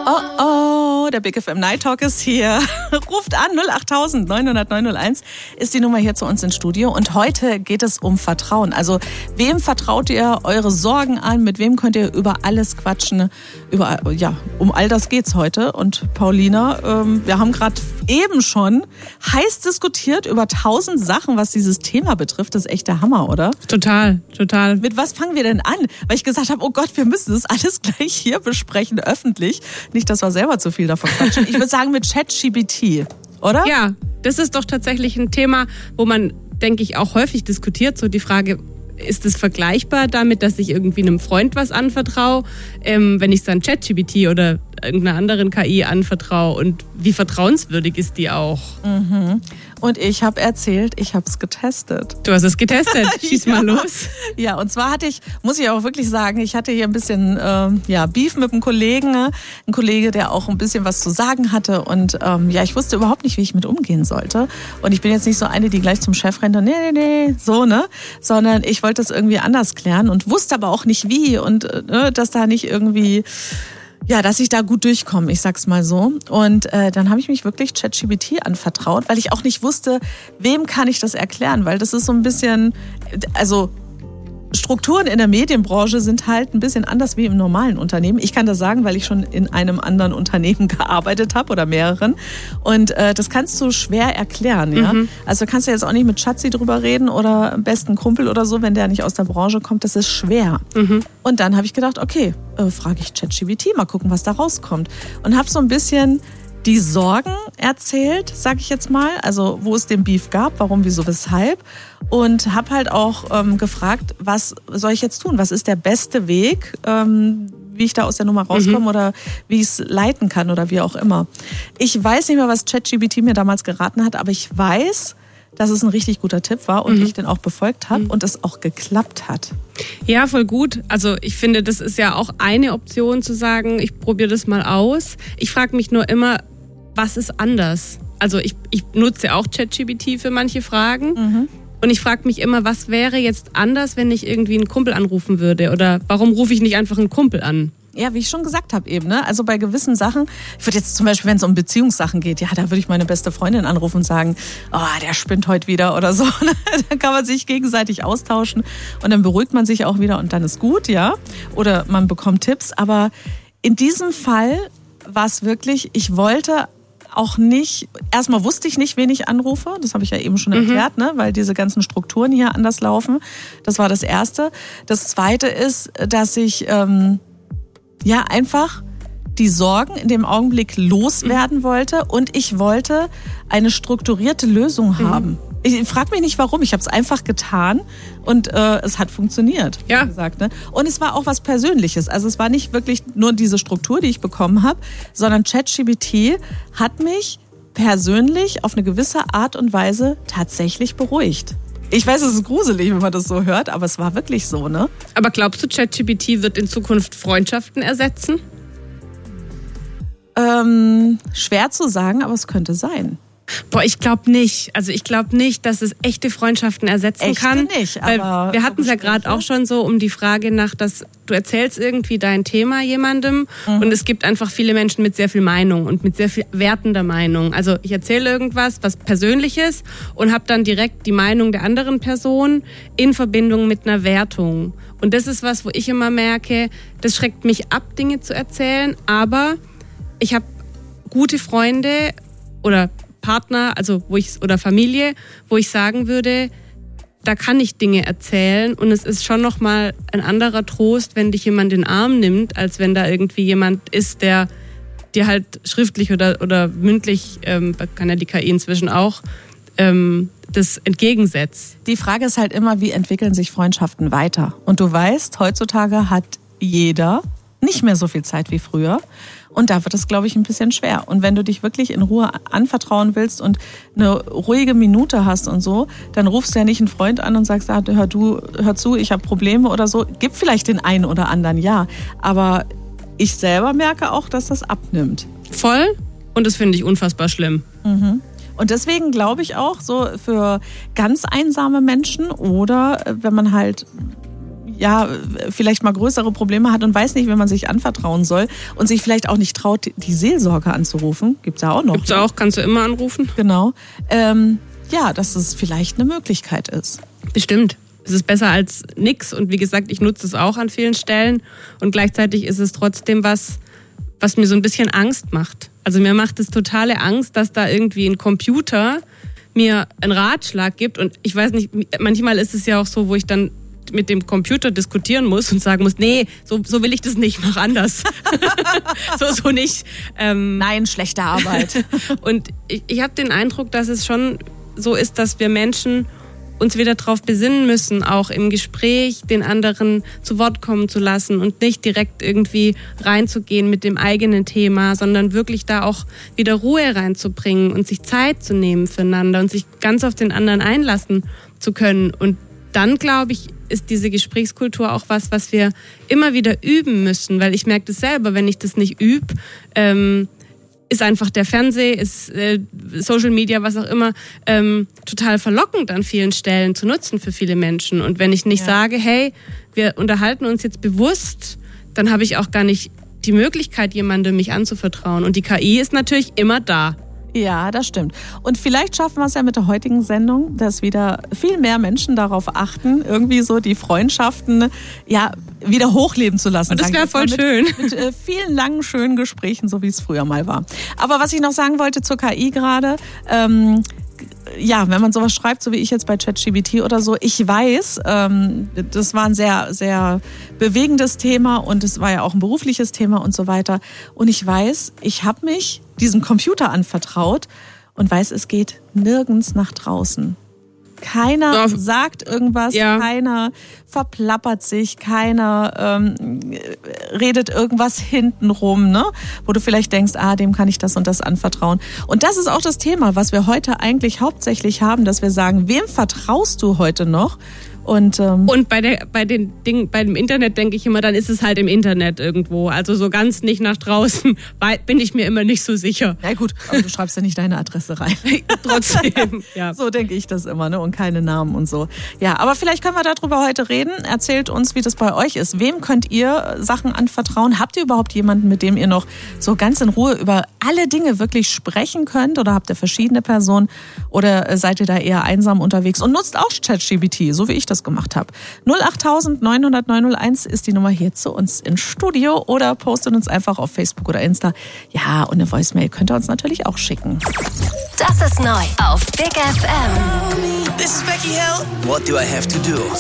Oh, der Big FM Night Talk ist hier. Ruft an, 08000 900 901 ist die Nummer hier zu uns ins Studio. Und heute geht es um Vertrauen. Also, wem vertraut ihr eure Sorgen an? Mit wem könnt ihr über alles quatschen? Um all das geht's heute. Und Paulina, wir haben gerade eben schon heiß diskutiert über 1000 Sachen, was dieses Thema betrifft. Das ist echt der Hammer, oder? Total. Mit was fangen wir denn an? Weil ich gesagt habe, oh Gott, wir müssen das alles gleich hier besprechen, öffentlich. Nicht, dass wir selber zu viel davon quatschen. Ich würde sagen mit ChatGPT, oder? Ja, das ist doch tatsächlich ein Thema, wo man, denke ich, auch häufig diskutiert. So die Frage, ist es vergleichbar damit, dass ich irgendwie einem Freund was anvertraue, wenn ich es dann ChatGPT oder irgendeiner anderen KI anvertraue? Und wie vertrauenswürdig ist die auch? Mhm. Und ich habe erzählt, ich habe es getestet. Du hast es getestet? Schieß mal los. Ja, und zwar muss ich auch wirklich sagen, ich hatte hier ein bisschen Beef mit einem Kollegen. Ein Kollege, der auch ein bisschen was zu sagen hatte. Und ich wusste überhaupt nicht, wie ich mit umgehen sollte. Und ich bin jetzt nicht so eine, die gleich zum Chef rennt und nee, so, ne? Sondern ich wollte das irgendwie anders klären und wusste aber auch nicht wie. Und dass da nicht irgendwie... Ja, dass ich da gut durchkomme, ich sag's mal so. Und dann habe ich mich wirklich ChatGPT anvertraut, weil ich auch nicht wusste, wem kann ich das erklären, weil das ist so ein bisschen, also Strukturen in der Medienbranche sind halt ein bisschen anders wie im normalen Unternehmen. Ich kann das sagen, weil ich schon in einem anderen Unternehmen gearbeitet habe oder mehreren. Und das kannst du schwer erklären, ja. Mhm. Also kannst du jetzt auch nicht mit Schatzi drüber reden oder am besten Kumpel oder so, wenn der nicht aus der Branche kommt. Das ist schwer. Mhm. Und dann habe ich gedacht, okay, frage ich ChatGPT, mal gucken, was da rauskommt. Und habe so ein bisschen die Sorgen erzählt, sag ich jetzt mal, also wo es den Beef gab, warum, wieso, weshalb. Und habe halt auch gefragt, was soll ich jetzt tun? Was ist der beste Weg, wie ich da aus der Nummer rauskomme oder wie ich es leiten kann oder wie auch immer. Ich weiß nicht mehr, was ChatGPT mir damals geraten hat, aber ich weiß, dass es ein richtig guter Tipp war und ich den auch befolgt habe und es auch geklappt hat. Ja, voll gut. Also ich finde, das ist ja auch eine Option zu sagen, ich probiere das mal aus. Ich frage mich nur immer, was ist anders? Also ich nutze auch ChatGPT für manche Fragen und ich frage mich immer, was wäre jetzt anders, wenn ich irgendwie einen Kumpel anrufen würde? Oder warum rufe ich nicht einfach einen Kumpel an? Ja, wie ich schon gesagt habe eben, ne? Also bei gewissen Sachen, ich würde jetzt zum Beispiel, wenn es um Beziehungssachen geht, ja, da würde ich meine beste Freundin anrufen und sagen, oh, der spinnt heute wieder oder so. Dann kann man sich gegenseitig austauschen und dann beruhigt man sich auch wieder und dann ist gut, ja. Oder man bekommt Tipps, aber in diesem Fall war es wirklich, ich wollte auch nicht, erstmal wusste ich nicht, wen ich anrufe, das habe ich ja eben schon erklärt, ne? Weil diese ganzen Strukturen hier anders laufen. Das war das Erste. Das Zweite ist, dass ich einfach die Sorgen in dem Augenblick loswerden wollte und ich wollte eine strukturierte Lösung haben. Ich frage mich nicht warum, ich habe es einfach getan und es hat funktioniert, wie gesagt, ne? Und es war auch was Persönliches, also es war nicht wirklich nur diese Struktur, die ich bekommen habe, sondern ChatGPT hat mich persönlich auf eine gewisse Art und Weise tatsächlich beruhigt. Ich weiß, es ist gruselig, wenn man das so hört, aber es war wirklich so, ne? Aber glaubst du, ChatGPT wird in Zukunft Freundschaften ersetzen? Schwer zu sagen, aber es könnte sein. Boah, ich glaube nicht. Also ich glaube nicht, dass es echte Freundschaften ersetzen kann. Nicht, weil aber wir hatten es ja gerade auch schon so um die Frage nach, dass du erzählst irgendwie dein Thema jemandem und es gibt einfach viele Menschen mit sehr viel Meinung und mit sehr viel wertender Meinung. Also ich erzähle irgendwas, was Persönliches und habe dann direkt die Meinung der anderen Person in Verbindung mit einer Wertung. Und das ist was, wo ich immer merke, das schreckt mich ab, Dinge zu erzählen, aber ich habe gute Freunde oder Partner, also oder Familie, wo ich sagen würde, da kann ich Dinge erzählen und es ist schon nochmal ein anderer Trost, wenn dich jemand in den Arm nimmt, als wenn da irgendwie jemand ist, der dir halt schriftlich oder mündlich, kann ja die KI inzwischen auch, das entgegensetzt. Die Frage ist halt immer, wie entwickeln sich Freundschaften weiter? Und du weißt, heutzutage hat jeder nicht mehr so viel Zeit wie früher. Und da wird es, glaube ich, ein bisschen schwer. Und wenn du dich wirklich in Ruhe anvertrauen willst und eine ruhige Minute hast und so, dann rufst du ja nicht einen Freund an und sagst, hör zu, ich habe Probleme oder so. Gibt vielleicht den einen oder anderen, ja. Aber ich selber merke auch, dass das abnimmt. Voll. Und das finde ich unfassbar schlimm. Und deswegen glaube ich auch, so für ganz einsame Menschen oder wenn man halt vielleicht mal größere Probleme hat und weiß nicht, wenn man sich anvertrauen soll und sich vielleicht auch nicht traut, die Seelsorge anzurufen. Gibt's ja auch noch. Gibt's auch, kannst du immer anrufen. Genau. Dass es vielleicht eine Möglichkeit ist. Bestimmt. Es ist besser als nix und wie gesagt, ich nutze es auch an vielen Stellen und gleichzeitig ist es trotzdem was mir so ein bisschen Angst macht. Also mir macht es totale Angst, dass da irgendwie ein Computer mir einen Ratschlag gibt und ich weiß nicht, manchmal ist es ja auch so, wo ich dann mit dem Computer diskutieren muss und sagen muss, nee, so will ich das nicht, mach anders. so nicht. Nein, schlechte Arbeit. Und ich habe den Eindruck, dass es schon so ist, dass wir Menschen uns wieder darauf besinnen müssen, auch im Gespräch den anderen zu Wort kommen zu lassen und nicht direkt irgendwie reinzugehen mit dem eigenen Thema, sondern wirklich da auch wieder Ruhe reinzubringen und sich Zeit zu nehmen füreinander und sich ganz auf den anderen einlassen zu können. Und dann, glaube ich, ist diese Gesprächskultur auch was wir immer wieder üben müssen, weil ich merke das selber, wenn ich das nicht übe, ist einfach der Fernseh, ist Social Media, was auch immer, total verlockend an vielen Stellen zu nutzen für viele Menschen. Und wenn ich nicht sage, hey, wir unterhalten uns jetzt bewusst, dann habe ich auch gar nicht die Möglichkeit, jemandem mich anzuvertrauen. Und die KI ist natürlich immer da. Ja, das stimmt. Und vielleicht schaffen wir es ja mit der heutigen Sendung, dass wieder viel mehr Menschen darauf achten, irgendwie so die Freundschaften wieder hochleben zu lassen. Und das wäre voll schön. Mit vielen langen, schönen Gesprächen, so wie es früher mal war. Aber was ich noch sagen wollte zur KI gerade, wenn man sowas schreibt, so wie ich jetzt bei ChatGPT oder so, ich weiß, das war ein sehr, sehr bewegendes Thema und es war ja auch ein berufliches Thema und so weiter. Und ich weiß, ich habe mich diesem Computer anvertraut und weiß, es geht nirgends nach draußen. Keiner sagt irgendwas, keiner verplappert sich, keiner redet irgendwas hintenrum, ne? Wo du vielleicht denkst, dem kann ich das und das anvertrauen. Und das ist auch das Thema, was wir heute eigentlich hauptsächlich haben, dass wir sagen, wem vertraust du heute noch? Und bei dem Internet denke ich immer, dann ist es halt im Internet irgendwo. Also so ganz nicht nach draußen bin ich mir immer nicht so sicher. Ja gut, aber du schreibst ja nicht deine Adresse rein. Trotzdem, ja. So denke ich das immer, ne? Und keine Namen und so. Ja, aber vielleicht können wir darüber heute reden. Erzählt uns, wie das bei euch ist. Wem könnt ihr Sachen anvertrauen? Habt ihr überhaupt jemanden, mit dem ihr noch so ganz in Ruhe über alle Dinge wirklich sprechen könnt? Oder habt ihr verschiedene Personen? Oder seid ihr da eher einsam unterwegs? Und nutzt auch ChatGPT, so wie ich das gemacht habe. 08000 900 901 ist die Nummer hier zu uns ins Studio oder postet uns einfach auf Facebook oder Insta. Ja, und eine Voicemail könnt ihr uns natürlich auch schicken. Das ist neu auf Big FM. This is Becky Hill. What do I have to do?